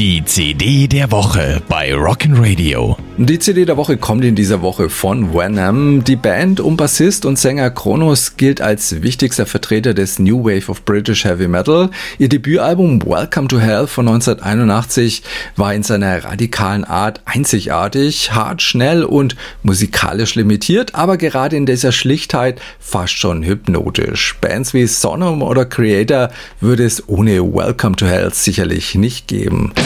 Die CD der Woche bei Rock'n'Radio. Die CD der Woche kommt in dieser Woche von Venom. Die Band um Bassist und Sänger Kronos gilt als wichtigster Vertreter des New Wave of British Heavy Metal. Ihr Debütalbum Welcome to Hell von 1981 war in seiner radikalen Art einzigartig, hart, schnell und musikalisch limitiert, aber gerade in dieser Schlichtheit fast schon hypnotisch. Bands wie Sonum oder Creator würde es ohne Welcome to Hell sicherlich nicht geben.